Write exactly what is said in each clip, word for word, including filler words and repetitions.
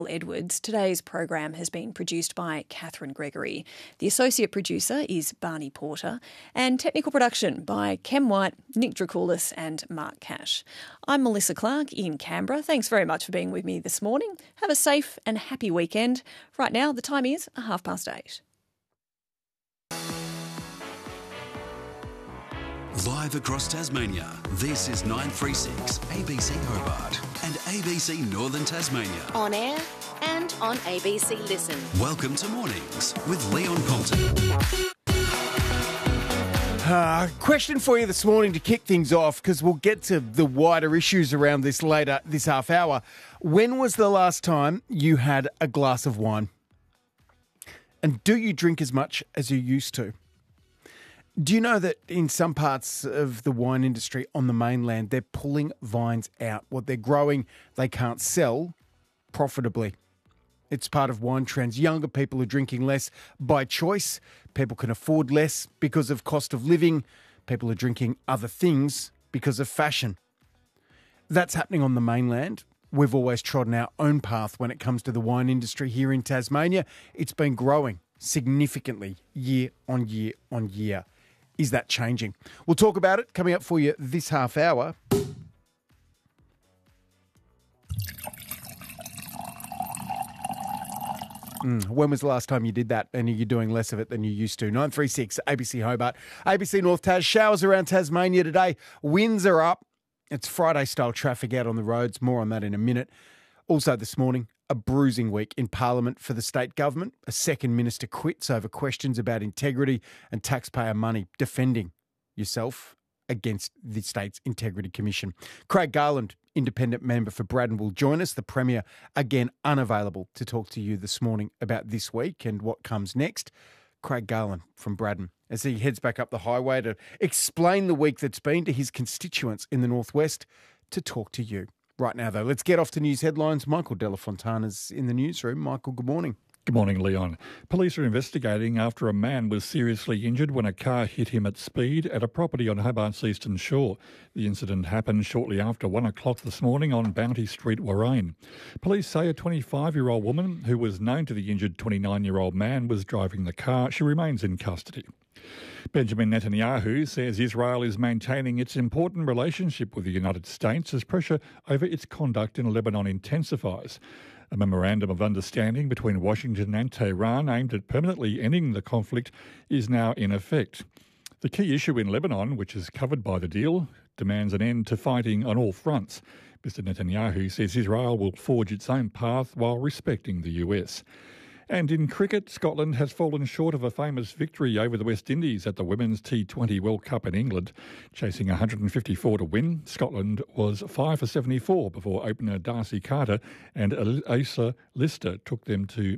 Edwards. Today's program has been produced by Catherine Gregory. The associate producer is Barney Porter, and technical production by Kem White, Nick Dracoulis and Mark Cash. I'm Melissa Clark in Canberra. Thanks very much for being with me this morning. Have a safe and happy weekend. Right now, the time is a half past eight. Live across Tasmania, this is nine three six A B C Hobart and A B C Northern Tasmania. On air and on A B C Listen. Welcome to Mornings with Leon Compton. Uh, question for you this morning to kick things off, because we'll get to the wider issues around this later this half hour. When was the last time you had a glass of wine? And do you drink as much as you used to? Do you know that in some parts of the wine industry on the mainland, they're pulling vines out? What they're growing, they can't sell profitably. It's part of wine trends. Younger people are drinking less by choice. People can afford less because of cost of living. People are drinking other things because of fashion. That's happening on the mainland. We've always trodden our own path when it comes to the wine industry here in Tasmania. It's been growing significantly year on year on year. Is that changing? We'll talk about it coming up for you this half hour. Mm, when was the last time you did that, and are you doing less of it than you used to? nine three six A B C Hobart, A B C North Tas. Showers around Tasmania today. Winds are up. It's Friday-style traffic out on the roads. More on that in a minute. Also this morning, a bruising week in Parliament for the state government. A second minister quits over questions about integrity and taxpayer money, defending yourself against the state's Integrity Commission. Craig Garland, independent member for Braddon, will join us. The Premier, again, unavailable to talk to you this morning about this week and what comes next. Craig Garland from Braddon, as he heads back up the highway to explain the week that's been to his constituents in the northwest, to talk to you. Right now, though, let's get off to news headlines. Michael Della Fontana's in the newsroom. Michael, good morning. Good morning, Leon. Police are investigating after a man was seriously injured when a car hit him at speed at a property on Hobart's eastern shore. The incident happened shortly after one o'clock this morning on Bounty Street, Warrane. Police say a twenty-five-year-old woman who was known to the injured twenty-nine-year-old man was driving the car. She remains in custody. Benjamin Netanyahu says Israel is maintaining its important relationship with the United States as pressure over its conduct in Lebanon intensifies. A memorandum of understanding between Washington and Tehran aimed at permanently ending the conflict is now in effect. The key issue in Lebanon, which is covered by the deal, demands an end to fighting on all fronts. Mister Netanyahu says Israel will forge its own path while respecting the U S. And in cricket, Scotland has fallen short of a famous victory over the West Indies at the Women's T twenty World Cup in England. Chasing one hundred fifty-four to win, Scotland was five for seventy-four before opener Darcy Carter and Asa Lister took them to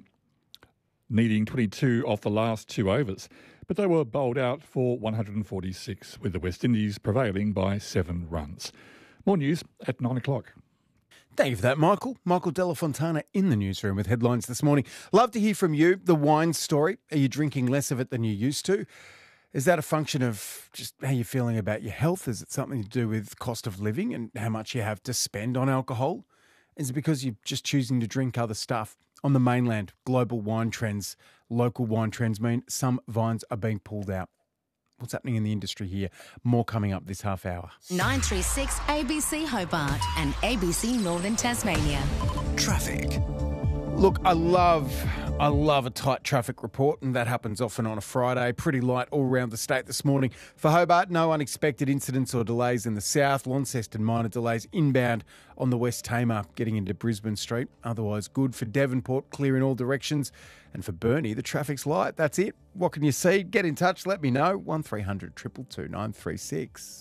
needing twenty-two off the last two overs. But they were bowled out for one hundred forty-six, with the West Indies prevailing by seven runs. More news at nine o'clock. Thank you for that, Michael. Michael Della Fontana in the newsroom with headlines this morning. Love to hear from you. The wine story. Are you drinking less of it than you used to? Is that a function of just how you're feeling about your health? Is it something to do with cost of living and how much you have to spend on alcohol? Is it because you're just choosing to drink other stuff? On the mainland, global wine trends, local wine trends mean some vines are being pulled out. What's happening in the industry here? More coming up this half hour. nine three six A B C Hobart and A B C Northern Tasmania. Traffic. Look, I love, I love a tight traffic report, and that happens often on a Friday. Pretty light all around the state this morning. For Hobart, no unexpected incidents or delays in the south. Launceston, minor delays inbound on the West Tamar getting into Brisbane Street. Otherwise good. For Devonport, clear in all directions. And for Burnie, the traffic's light. That's it. What can you see? Get in touch. Let me know. one three hundred two two two nine three six.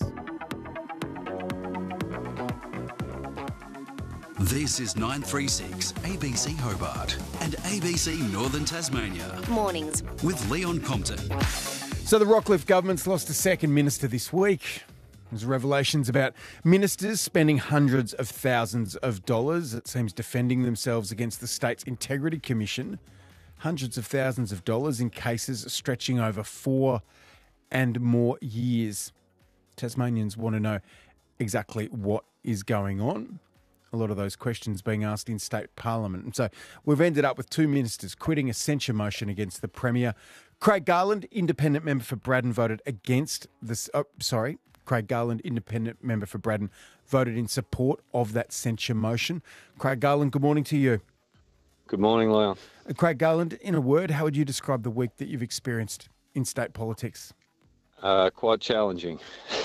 This is nine three six A B C Hobart and A B C Northern Tasmania. Mornings with Leon Compton. So the Rockcliffe government's lost a second minister this week. There's revelations about ministers spending hundreds of thousands of dollars, it seems, defending themselves against the state's Integrity Commission. Hundreds of thousands of dollars in cases stretching over four and more years. Tasmanians want to know exactly what is going on. a lot of those questions being asked in state parliament. And so we've ended up with two ministers quitting a censure motion against the Premier. Craig Garland, independent member for Braddon, voted against this. Oh, sorry. Craig Garland, independent member for Braddon, voted in support of that censure motion. Craig Garland, good morning to you. Good morning, Leon. Uh, Craig Garland, in a word, how would you describe the week that you've experienced in state politics? Uh, quite challenging.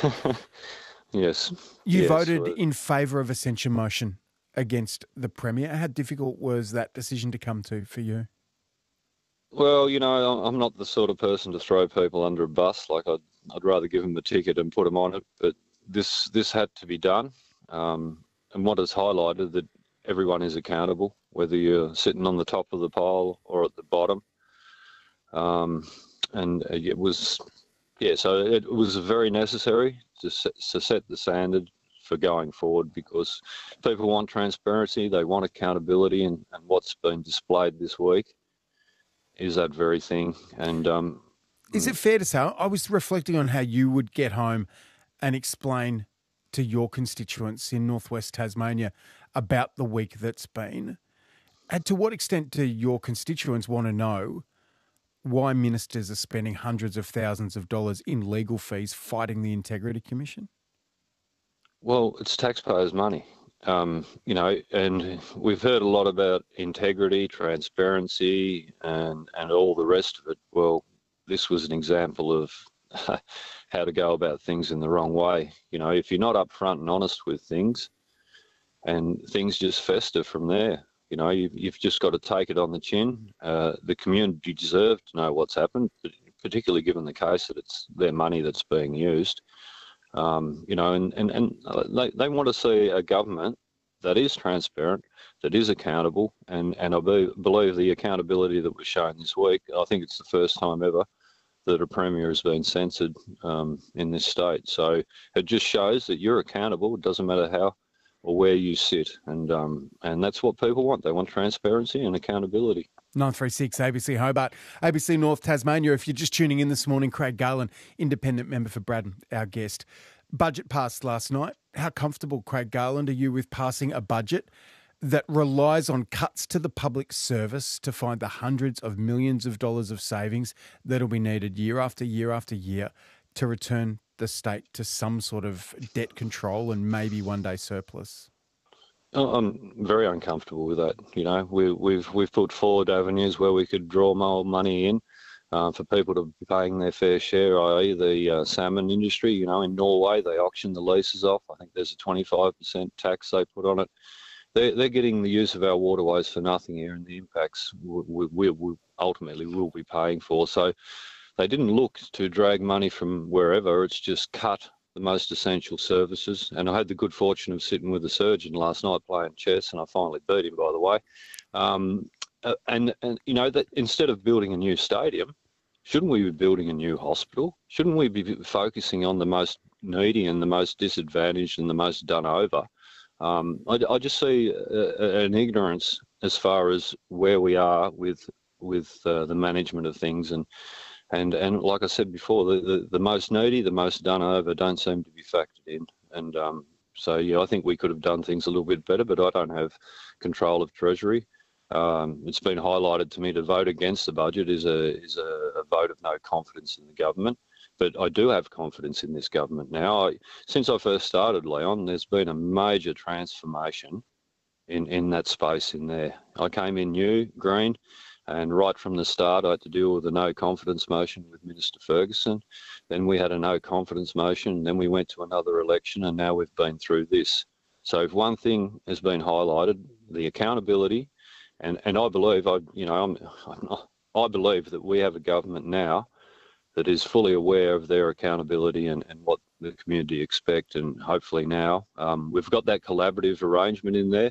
Yes. You yes, voted well, in favour of a censure motion against the Premier. How difficult was that decision to come to for you? Well, you know, I'm not the sort of person to throw people under a bus. Like I'd, I'd rather give them a ticket and put them on it. But this this had to be done. Um, and what is highlighted that everyone is accountable, whether you're sitting on the top of the pile or at the bottom. Um, and it was, yeah, so it was very necessary to set, to set the standard for going forward, because people want transparency, they want accountability, and, and what's been displayed this week is that very thing. And um, is it fair to say, I was reflecting on how you would get home and explain to your constituents in northwest Tasmania about the week that's been, and to what extent do your constituents want to know why ministers are spending hundreds of thousands of dollars in legal fees fighting the Integrity Commission? Well, it's taxpayers' money, um, you know, and we've heard a lot about integrity, transparency, and, and all the rest of it. Well, this was an example of how to go about things in the wrong way. You know, if you're not upfront and honest with things, and things just fester from there. You know, you've, you've just got to take it on the chin. Uh, the community deserve to know what's happened, particularly given the case that it's their money that's being used. Um, you know, and, and, and they, they want to see a government that is transparent, that is accountable, and, and I be, believe the accountability that was shown this week, I think it's the first time ever that a Premier has been censored um, in this state. So it just shows that you're accountable. It doesn't matter how or where you sit, and um, and that's what people want. They want transparency and accountability. nine three six A B C Hobart, A B C North Tasmania. If you're just tuning in this morning, Craig Garland, independent member for Braddon, our guest. Budget passed last night. How comfortable, Craig Garland, are you with passing a budget that relies on cuts to the public service to find the hundreds of millions of dollars of savings that'll be needed year after year after year to return the state to some sort of debt control and maybe one day surplus? I'm very uncomfortable with that. You know, we, we've we've put forward avenues where we could draw more money in uh, for people to be paying their fair share, that is the uh, salmon industry. You know, in Norway, they auction the leases off. I think there's a twenty-five percent tax they put on it. They're, they're getting the use of our waterways for nothing here, and the impacts we, we, we ultimately will be paying for. So they didn't look to drag money from wherever. It's just cut the most essential services. And I had the good fortune of sitting with a surgeon last night playing chess, and I finally beat him, by the way. Um, and, and, you know, that instead of building a new stadium, shouldn't we be building a new hospital? Shouldn't we be focusing on the most needy and the most disadvantaged and the most done over? Um, I, I just see a, an ignorance as far as where we are with with uh, the management of things. And And and like I said before, the, the, the most needy, the most done over don't seem to be factored in. And um, so, yeah, I think we could have done things a little bit better, but I don't have control of Treasury. Um, it's been highlighted to me to vote against the budget is a is a, a vote of no confidence in the government. But I do have confidence in this government now. I, since I first started, Leon, there's been a major transformation in, in that space in there. I came in new, green. And right from the start, I had to deal with a no confidence motion with Minister Ferguson. Then we had a no confidence motion. Then we went to another election, and now we've been through this. So if one thing has been highlighted, the accountability, and, and I believe, I you know, I'm, I'm not, I believe that we have a government now that is fully aware of their accountability and, and what the community expect. And hopefully now um, we've got that collaborative arrangement in there.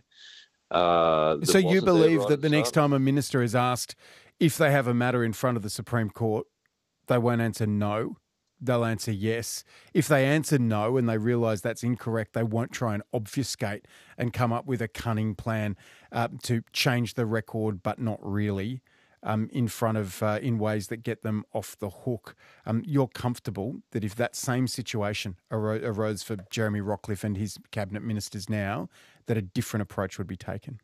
Uh, so you believe right that the next start. time a minister is asked if they have a matter in front of the Supreme Court, they won't answer no, they'll answer yes. If they answer no and they realise that's incorrect, they won't try and obfuscate and come up with a cunning plan uh, to change the record, but not really, um, in front of, uh, in ways that get them off the hook. Um, you're comfortable that if that same situation aro- arose for Jeremy Rockliff and his cabinet ministers now, that a different approach would be taken?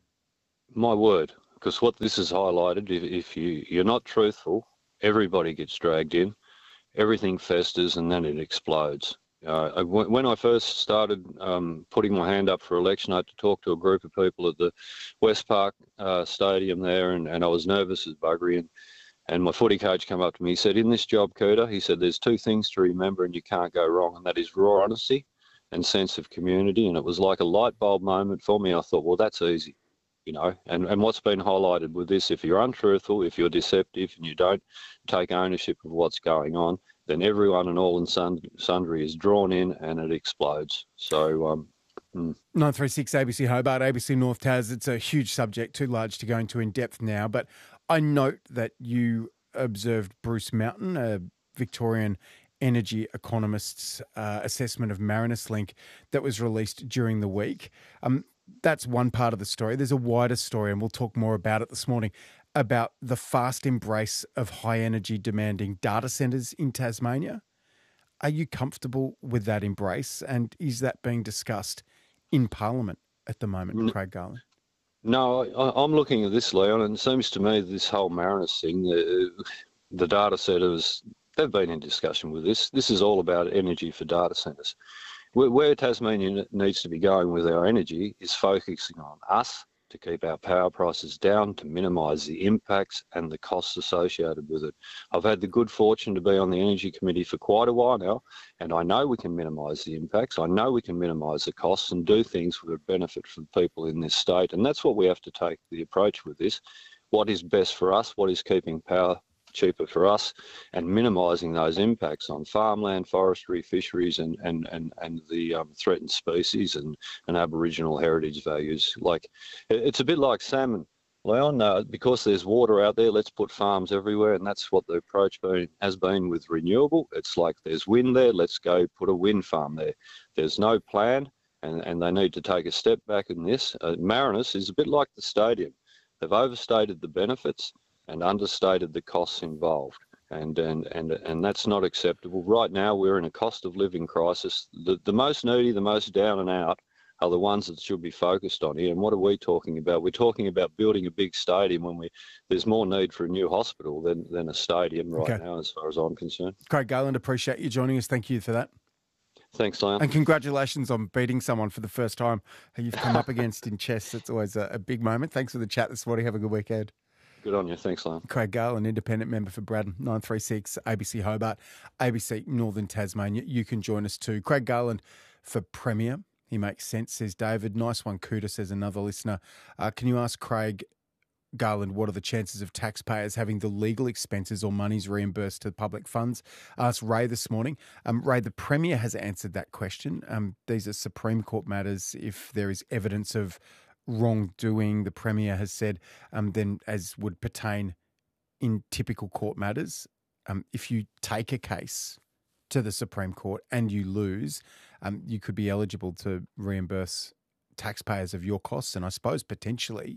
My word, because what this has highlighted, if, if you, you're not truthful, everybody gets dragged in, everything festers, and then it explodes. Uh, when I first started um, putting my hand up for election, I had to talk to a group of people at the West Park uh, Stadium there, and, and I was nervous as buggery. And, and my footy coach came up to me. He said, "In this job, Cooter," he said, "there's two things to remember and you can't go wrong, and that is raw honesty and sense of community." And it was like a light bulb moment for me. I thought, well, that's easy, you know. And, and what's been highlighted with this, if you're untruthful, if you're deceptive and you don't take ownership of what's going on, then everyone and all and sundry is drawn in and it explodes. So, um, mm. nine three six A B C Hobart, A B C North Tas. It's a huge subject, too large to go into in depth now. But I note that you observed Bruce Mountain, a Victorian energy economist's uh, assessment of Marinus Link that was released during the week. Um, that's one part of the story. There's a wider story, and we'll talk more about it this morning, about the fast embrace of high energy demanding data centres in Tasmania. Are you comfortable with that embrace, and is that being discussed in Parliament at the moment, no, Craig Garland? No, I, I'm looking at this, Leon, and it seems to me this whole Marinus thing, the, the data centres, they've been in discussion with this. This is all about energy for data centres. Where, where Tasmania needs to be going with our energy is focusing on us, to keep our power prices down, to minimise the impacts and the costs associated with it. I've had the good fortune to be on the Energy Committee for quite a while now, and I know we can minimise the impacts. I know we can minimise the costs and do things for the benefit for the people in this state. And that's what we have to take the approach with this. What is best for us? What is keeping power cheaper for us, and minimising those impacts on farmland, forestry, fisheries, and and and and the um, threatened species and and Aboriginal heritage values. Like, it's a bit like salmon, Leon. Uh, because there's water out there, let's put farms everywhere, and that's what the approach been, has been with renewable. It's like there's wind there, let's go put a wind farm there. There's no plan, and and they need to take a step back in this. Uh, Marinus is a bit like the stadium. They've overstated the benefits and understated the costs involved. And, and and and that's not acceptable. Right now, we're in a cost of living crisis. The, the most needy, the most down and out are the ones that should be focused on here. And what are we talking about? We're talking about building a big stadium when we there's more need for a new hospital than, than a stadium right okay. now, as far as I'm concerned. Craig Garland, appreciate you joining us. Thank you for that. Thanks, Leon. And congratulations on beating someone for the first time who you've come up against in chess. It's always a, a big moment. Thanks for the chat this morning. Have a good weekend. Good on you. Thanks, Liam. Craig Garland, independent member for Braddon, nine three six A B C Hobart, A B C Northern Tasmania. You can join us too. Craig Garland for Premier. He makes sense, says David. Nice one, Cooter, says another listener. Uh, can you ask Craig Garland what are the chances of taxpayers having the legal expenses or monies reimbursed to public funds? Asked Ray this morning. Um, Ray, the Premier has answered that question. Um, these are Supreme Court matters. If there is evidence of wrongdoing, the Premier has said, um, then as would pertain in typical court matters, um, if you take a case to the Supreme Court and you lose, um, you could be eligible to reimburse taxpayers of your costs, and I suppose potentially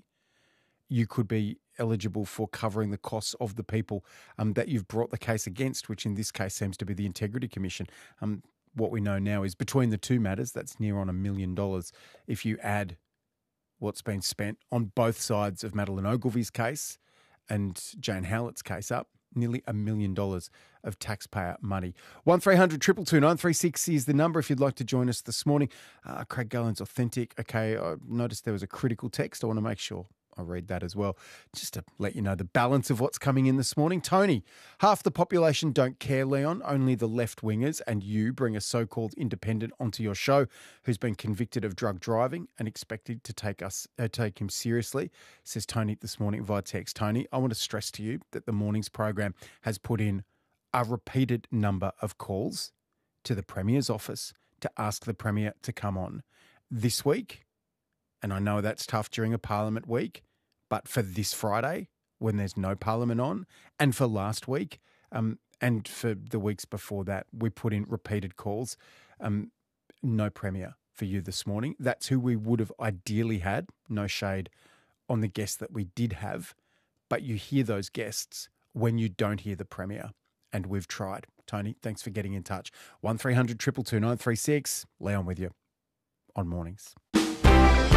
you could be eligible for covering the costs of the people um, that you've brought the case against, which in this case seems to be the Integrity Commission. Um, what we know now is between the two matters, that's near on a million dollars. If you add what's been spent on both sides of Madeleine Ogilvy's case and Jane Howlett's case up, nearly a million dollars of taxpayer money. one three hundred two two two nine three six is the number if you'd like to join us this morning. Uh, Craig Garland's authentic. Okay, I noticed there was a critical text. I want to make sure I read that as well, just to let you know the balance of what's coming in this morning. Tony, half the population don't care, Leon. Only the left-wingers and you bring a so-called independent onto your show who's been convicted of drug driving and expected to take us uh, take him seriously, says Tony this morning via text. Tony, I want to stress to you that the morning's program has put in a repeated number of calls to the Premier's office to ask the Premier to come on this week. And I know that's tough during a Parliament week, but for this Friday, when there's no Parliament on, and for last week, um, and for the weeks before that, we put in repeated calls. Um, no Premier for you this morning. That's who we would have ideally had. No shade on the guests that we did have, but you hear those guests when you don't hear the Premier, and we've tried. Tony, thanks for getting in touch. one three hundred two two two nine three six. Leon with you on Mornings.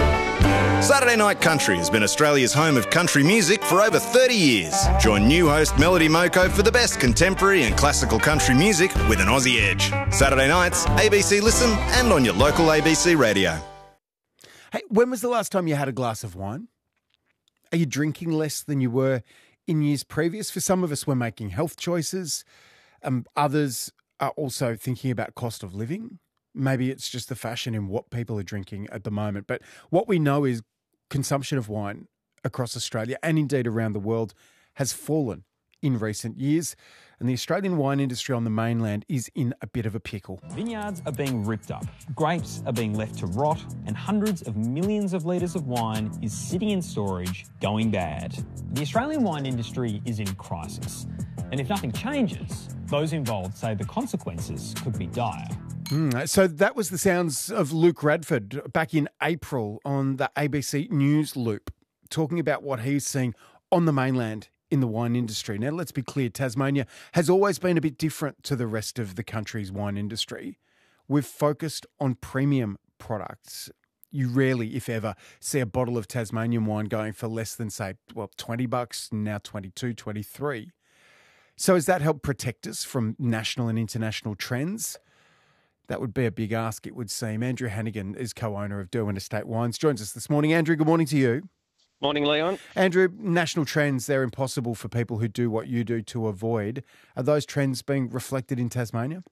Saturday Night Country has been Australia's home of country music for over thirty years. Join new host Melody Moko for the best contemporary and classical country music with an Aussie edge. Saturday nights, A B C Listen and on your local A B C radio. Hey, when was the last time you had a glass of wine? Are you drinking less than you were in years previous? For some of us, we're making health choices. Um, others are also thinking about cost of living. Maybe it's just the fashion in what people are drinking at the moment. But what we know is consumption of wine across Australia and indeed around the world has fallen in recent years. And the Australian wine industry on the mainland is in a bit of a pickle. Vineyards are being ripped up, grapes are being left to rot, and hundreds of millions of litres of wine is sitting in storage, going bad. The Australian wine industry is in crisis. And if nothing changes, those involved say the consequences could be dire. Mm, so that was the sounds of Luke Radford back in April on the A B C News Loop, talking about what he's seeing on the mainland in the wine industry. Now, let's be clear, Tasmania has always been a bit different to the rest of the country's wine industry. We've focused on premium products. You rarely, if ever, see a bottle of Tasmanian wine going for less than, say, well, twenty bucks, now twenty-two, twenty-three. So has that helped protect us from national and international trends? That would be a big ask, it would seem. Andrew Hannigan is co-owner of Derwent Estate Wines. Joins us this morning. Andrew, good morning to you. Morning, Leon. Andrew, national trends, they're impossible for people who do what you do to avoid. Are those trends being reflected in Tasmania?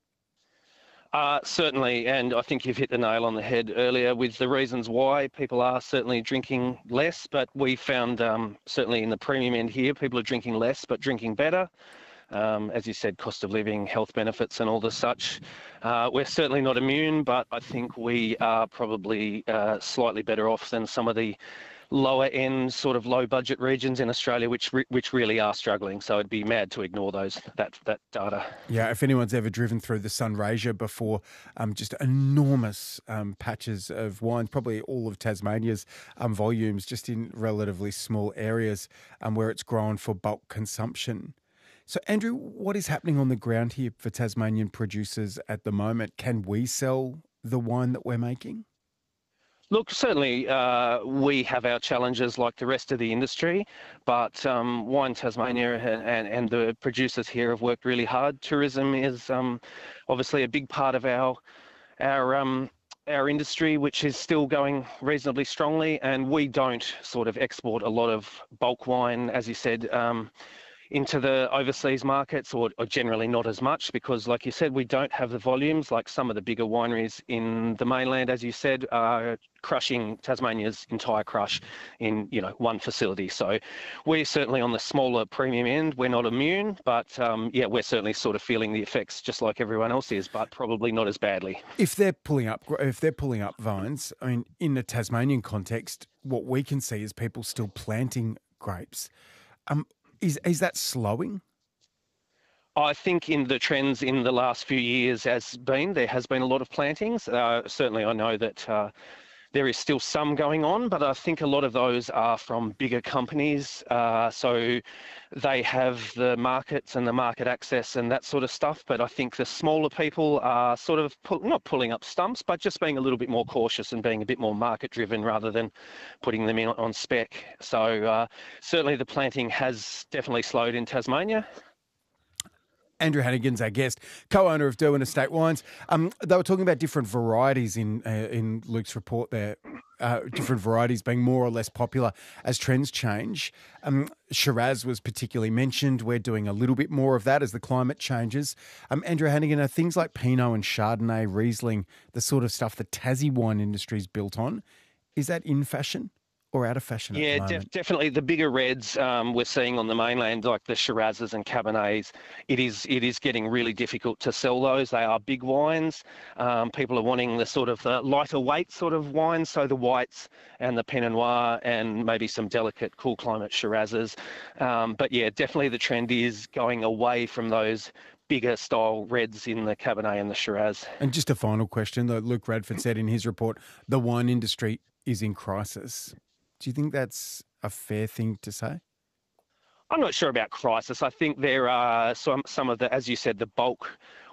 Uh, certainly, and I think you've hit the nail on the head earlier with the reasons why people are certainly drinking less, but we found um, certainly in the premium end here, people are drinking less but drinking better. Um, as you said, cost of living, health benefits and all the such. Uh, we're certainly not immune, but I think we are probably uh, slightly better off than some of the lower end sort of low budget regions in Australia, which re- which really are struggling. So it'd be mad to ignore those that that data. Yeah, if anyone's ever driven through the Sunraysia before, um, just enormous um, patches of wine, probably all of Tasmania's um, volumes, just in relatively small areas um, where it's grown for bulk consumption. So, Andrew, what is happening on the ground here for Tasmanian producers at the moment? Can we sell the wine that we're making? Look, certainly uh, we have our challenges like the rest of the industry, but um, Wine Tasmania and, and, and the producers here have worked really hard. Tourism is um, obviously a big part of our our um, our industry, which is still going reasonably strongly, and we don't sort of export a lot of bulk wine, as you said, um, into the overseas markets, or, or generally not as much, because like you said, we don't have the volumes like some of the bigger wineries in the mainland, as you said, are crushing Tasmania's entire crush in, you know, one facility. So we're certainly on the smaller premium end. We're not immune, but um, yeah, we're certainly sort of feeling the effects just like everyone else is, but probably not as badly. If they're pulling up, if they're pulling up vines, I mean, in the Tasmanian context, what we can see is people still planting grapes. Um, Is is that slowing? I think in the trends in the last few years has been, there has been a lot of plantings. Uh, certainly I know that uh, there is still some going on, but I think a lot of those are from bigger companies. Uh, so they have the markets and the market access and that sort of stuff. But I think the smaller people are sort of pull, not pulling up stumps, but just being a little bit more cautious and being a bit more market driven rather than putting them in on spec. So uh, certainly the planting has definitely slowed in Tasmania. Andrew Hannigan's our guest, co-owner of Derwent Estate Wines. Um, they were talking about different varieties in uh, in Luke's report there, uh, different varieties being more or less popular as trends change. Um, Shiraz was particularly mentioned. We're doing a little bit more of that as the climate changes. Um, Andrew Hannigan, are things like Pinot and Chardonnay, Riesling, the sort of stuff the Tassie wine industry is built on, is that in fashion? Or out of fashion at yeah, the moment? Def- definitely the bigger reds um, we're seeing on the mainland, like the Shirazes and Cabernets, it is it is getting really difficult to sell those. They are big wines. Um, people are wanting the sort of the lighter weight sort of wines, so the whites and the Pinot Noir and maybe some delicate cool climate Shirazes. Um, but yeah, definitely the trend is going away from those bigger style reds in the Cabernet and the Shiraz. And just a final question, though, Luke Radford said in his report, the wine industry is in crisis. Do you think that's a fair thing to say? I'm not sure about crisis. I think there are some some of the, as you said, the bulk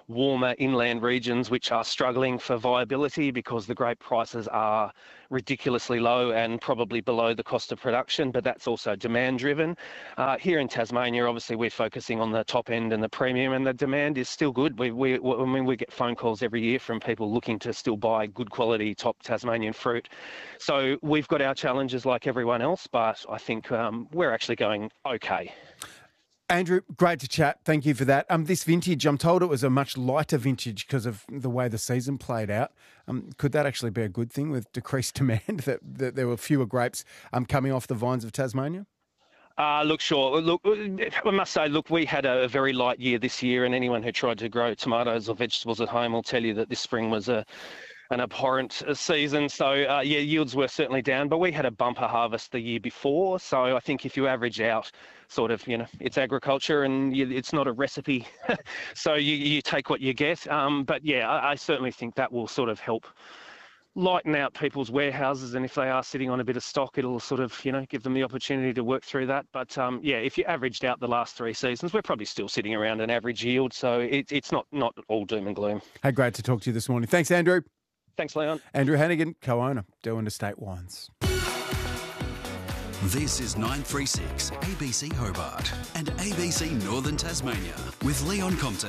warmer inland regions which are struggling for viability because the grape prices are ridiculously low and probably below the cost of production, but that's also demand driven. Uh, here in Tasmania, obviously we're focusing on the top end and the premium, and the demand is still good. We, we, I mean, we get phone calls every year from people looking to still buy good quality top Tasmanian fruit. So we've got our challenges like everyone else, but I think um, we're actually going okay. Andrew, great to chat. Thank you for that. Um, this vintage, I'm told it was a much lighter vintage because of the way the season played out. Um, could that actually be a good thing with decreased demand, that, that there were fewer grapes um, coming off the vines of Tasmania? Uh, look, sure. Look, I must say, look, we had a very light year this year, and anyone who tried to grow tomatoes or vegetables at home will tell you that this spring was a an abhorrent season. So, uh, yeah, yields were certainly down, but we had a bumper harvest the year before. So I think if you average out sort of, you know, it's agriculture and you, it's not a recipe. So you, you take what you get. Um, but, yeah, I, I certainly think that will sort of help lighten out people's warehouses, and if they are sitting on a bit of stock, it'll sort of, you know, give them the opportunity to work through that. But um, yeah, if you averaged out the last three seasons, we're probably still sitting around an average yield, so it, it's not not all doom and gloom. Hey, great to talk to you this morning. Thanks, Andrew. Thanks, Leon. Andrew Hannigan, co-owner, Derwent Estate Wines. This is nine three six A B C Hobart and A B C Northern Tasmania with Leon Compton.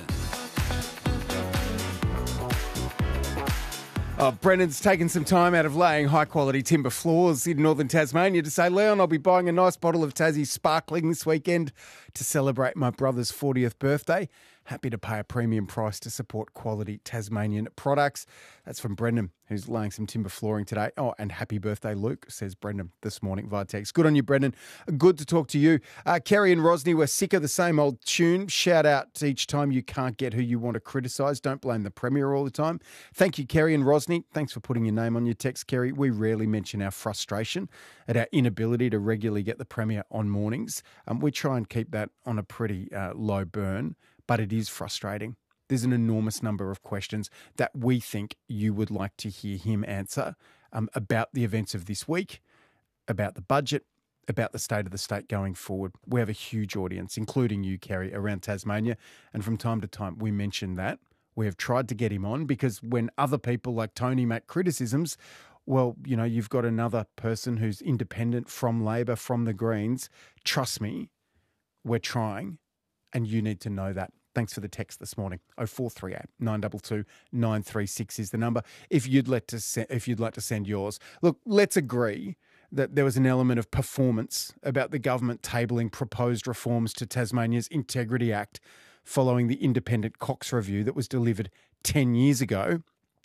Oh, Brendan's taken some time out of laying high-quality timber floors in northern Tasmania to say, Leon, I'll be buying a nice bottle of Tassie Sparkling this weekend to celebrate my brother's fortieth birthday. Happy to pay a premium price to support quality Tasmanian products. That's from Brendan, who's laying some timber flooring today. Oh, and happy birthday, Luke, says Brendan this morning via text. Good on you, Brendan. Good to talk to you. Uh, Kerry and Rosny were sick of the same old tune. Shout out each time you can't get who you want to criticise. Don't blame the Premier all the time. Thank you, Kerry and Rosny. Thanks for putting your name on your text, Kerry. We rarely mention our frustration at our inability to regularly get the Premier on mornings. Um, we try and keep that on a pretty uh, low burn, but it is frustrating. There's an enormous number of questions that we think you would like to hear him answer um, about the events of this week, about the budget, about the state of the state going forward. We have a huge audience, including you, Kerry, around Tasmania. And from time to time, we mention that. We have tried to get him on because when other people like Tony make criticisms, well, you know, you've got another person who's independent from Labor, from the Greens. Trust me, we're trying, and you need to know that. Thanks for the text this morning. oh four three eight, nine two two, nine three six is the number if you'd like to se- if you'd like to send yours. Look, let's agree that there was an element of performance about the government tabling proposed reforms to Tasmania's Integrity Act following the independent Cox review that was delivered ten years ago.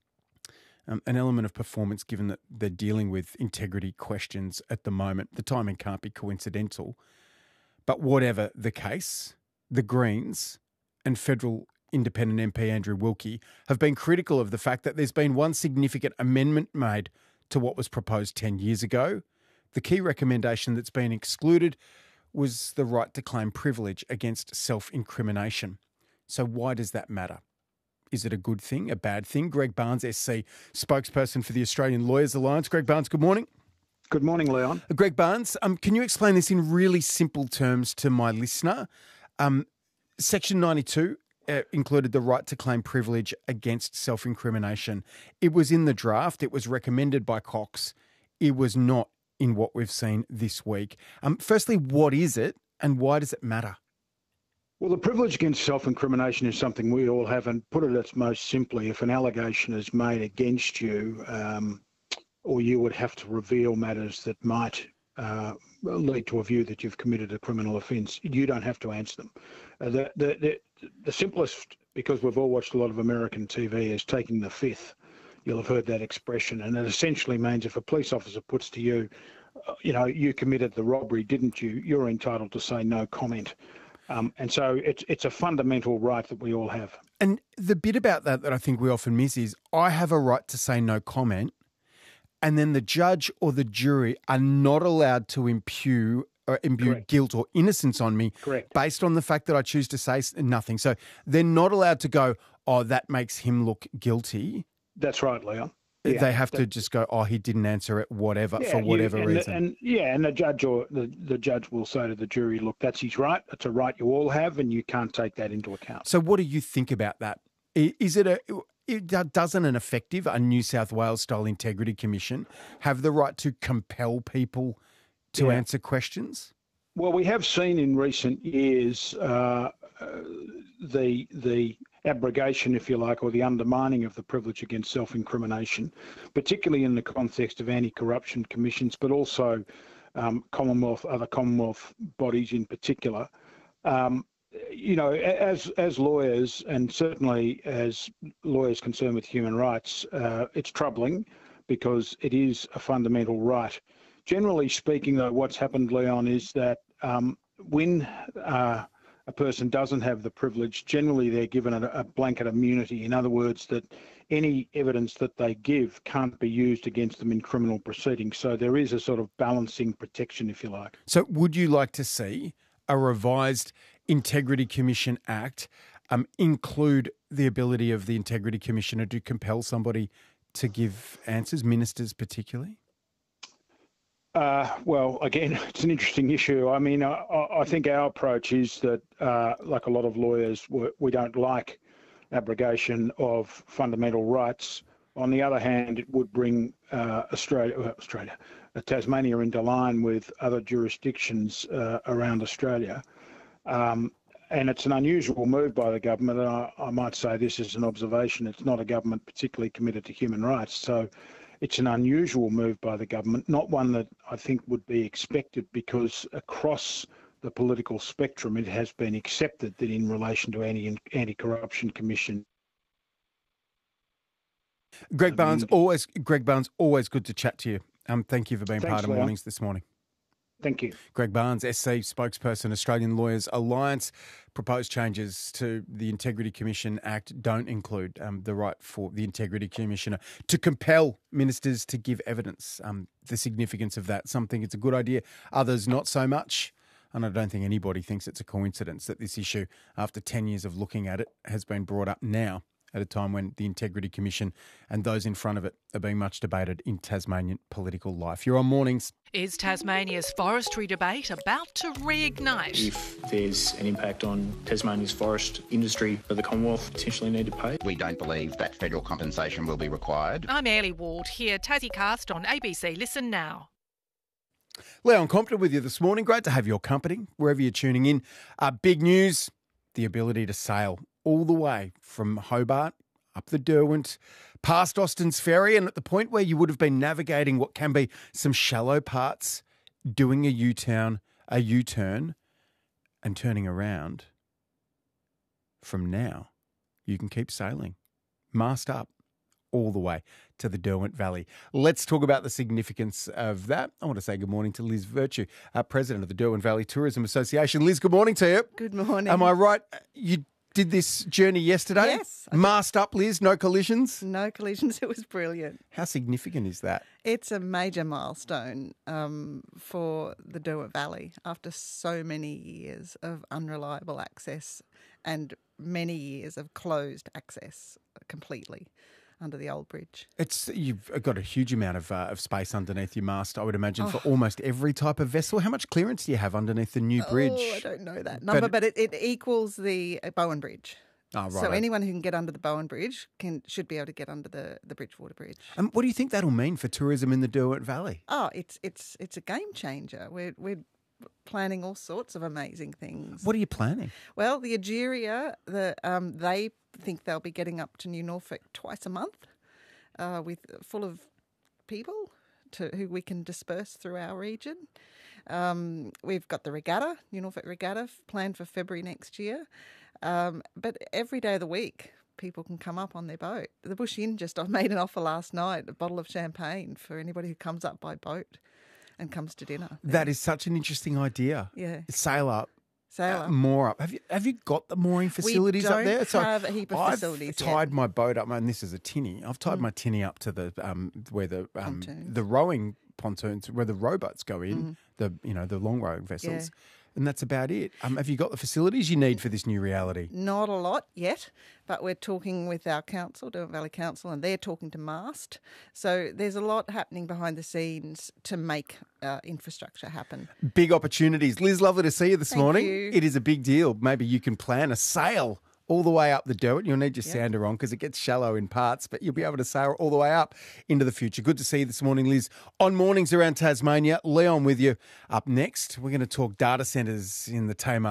Um, an element of performance given that they're dealing with integrity questions at the moment. The timing can't be coincidental. But whatever the case, the Greens and federal independent M P Andrew Wilkie have been critical of the fact that there's been one significant amendment made to what was proposed ten years ago. The key recommendation that's been excluded was the right to claim privilege against self-incrimination. So why does that matter? Is it a good thing, a bad thing? Greg Barnes, S C, spokesperson for the Australian Lawyers Alliance. Greg Barnes, good morning. Good morning, Leon. Uh, Greg Barnes, um, can you explain this in really simple terms to my listener? Um, Section ninety-two uh, included the right to claim privilege against self-incrimination. It was in the draft. It was recommended by Cox. It was not in what we've seen this week. Um, firstly, what is it and why does it matter? Well, the privilege against self-incrimination is something we all have, and put it its most simply, if an allegation is made against you, um, or you would have to reveal matters that might uh, lead to a view that you've committed a criminal offence, you don't have to answer them. Uh, the, the, the, the simplest, because we've all watched a lot of American T V, is taking the fifth. You'll have heard that expression, and it essentially means if a police officer puts to you, uh, you know, you committed the robbery, didn't you? You're entitled to say no comment. Um, and so it's it's a fundamental right that we all have. And the bit about that that I think we often miss is I have a right to say no comment, and then the judge or the jury are not allowed to impugn or imbue Correct. guilt or innocence on me Correct. based on the fact that I choose to say nothing. So they're not allowed to go, oh, that makes him look guilty. That's right, Leon. They Yeah, have to that- just go, oh, he didn't answer it, whatever, Yeah, for you- whatever and the- reason. and yeah, and the judge or the, the judge will say to the jury, look, that's his right. It's a right you all have, and you can't take that into account. So what do you think about that? I- Is it a... It, do- doesn't an effective, a New South Wales-style integrity commission have the right to compel people to Yeah. answer questions? Well, we have seen in recent years uh, uh, the the abrogation, if you like, or the undermining of the privilege against self-incrimination, particularly in the context of anti-corruption commissions, but also um, Commonwealth, other Commonwealth bodies in particular. Um, you know, as as lawyers, and certainly as lawyers concerned with human rights, uh, it's troubling because it is a fundamental right. Generally speaking, though, what's happened, Leon, is that um, when uh, a person doesn't have the privilege, generally they're given a, a blanket immunity. In other words, that any evidence that they give can't be used against them in criminal proceedings. So there is a sort of balancing protection, if you like. So would you like to see a revised Integrity Commission Act um, include the ability of the Integrity Commissioner to compel somebody to give answers, ministers particularly? Uh, well, again, it's an interesting issue. I mean, I, I think our approach is that, uh, like a lot of lawyers, we, we don't like abrogation of fundamental rights. On the other hand, it would bring uh, Australia, well, Australia, uh, Tasmania into line with other jurisdictions uh, around Australia. Um, and it's an unusual move by the government. And I, I might say this as an observation. It's not a government particularly committed to human rights. So it's an unusual move by the government, not one that I think would be expected, because across the political spectrum, it has been accepted that in relation to anti, anti-corruption commission. Greg Barnes, always Greg Barnes, always good to chat to you. Um, thank you for being Thanks, part of Leon. Mornings this morning. Thank you. Greg Barnes, S C spokesperson, Australian Lawyers Alliance. Proposed changes to the Integrity Commission Act don't include um, the right for the Integrity Commissioner to compel ministers to give evidence. Um, the significance of that, some think it's a good idea, others not so much. And I don't think anybody thinks it's a coincidence that this issue, after ten years of looking at it, has been brought up now at a time when the Integrity Commission and those in front of it are being much debated in Tasmanian political life. You're on Mornings. Is Tasmania's forestry debate about to reignite? If there's an impact on Tasmania's forest industry that the Commonwealth potentially need to pay. We don't believe that federal compensation will be required. I'm Airlie Ward here, Tassie Cast on A B C Listen Now. Leon Compton with you this morning. Great to have your company wherever you're tuning in. Uh, big news, the ability to sail all the way from Hobart up the Derwent, past Austin's Ferry, and at the point where you would have been navigating what can be some shallow parts, doing a U-turn, a U-turn and turning around. From now, you can keep sailing, mast up, all the way to the Derwent Valley. Let's talk about the significance of that. I want to say good morning to Liz Virtue, our president of the Derwent Valley Tourism Association. Liz, good morning to you. Good morning. Am I right? You did this journey yesterday? Yes. Mast up, Liz, no collisions? No collisions. It was brilliant. How significant is that? It's a major milestone um, for the Derwent Valley after so many years of unreliable access and many years of closed access completely under the old bridge. It's You've got a huge amount of uh, of space underneath your mast, I would imagine, Oh. for almost every type of vessel. How much clearance do you have underneath the new bridge? Oh, I don't know that number, but, it, it equals the uh, Bowen Bridge. Oh, right. So anyone who can get under the Bowen Bridge can should be able to get under the, the Bridgewater Bridge. Um, what do you think that'll mean for tourism in the Derwent Valley? Oh, it's it's it's a game changer. We're we're planning all sorts of amazing things. What are you planning? Well, the Ageria, the um, they think they'll be getting up to New Norfolk twice a month, uh, with full of people to who we can disperse through our region. Um, we've got the regatta, New Norfolk Regatta, planned for February next year. Um, but every day of the week, people can come up on their boat. The Bush Inn just made an offer last night, a bottle of champagne for anybody who comes up by boat and comes to dinner. That is such an interesting idea. Yeah. Sail up. Sail uh, up. moor up. Have you have you got the mooring facilities don't up there? have a heap of I've facilities yet. tied my boat up, and this is a tinny. I've tied Mm. my tinny up to the um where the um Pontoons. the rowing pontoons where the rowboats go in, Mhm. the you know the long rowing vessels, Yeah. and that's about it. Um, have you got the facilities you need for this new reality? Not a lot yet, but we're talking with our council, Derwent Valley Council, and they're talking to MAST. So there's a lot happening behind the scenes to make uh, infrastructure happen. Big opportunities. Liz, lovely to see you this Thank morning. you. It is a big deal. Maybe you can plan a sail all the way up the Derwent. You'll need your sander on because it gets shallow in parts, but you'll be able to sail all the way up into the future. Good to see you this morning, Liz. On Mornings Around Tasmania, Leon with you. Up next, we're going to talk data centres in the Tamar